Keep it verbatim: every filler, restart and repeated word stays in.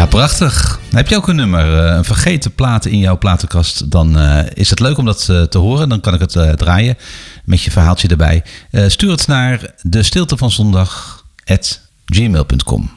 prachtig. Heb je ook een nummer, een vergeten plaat in jouw platenkast? Dan uh, is het leuk om dat uh, te horen. Dan kan ik het uh, draaien met je verhaaltje erbij. Uh, stuur het naar de stilte van zondag at gmail punt com.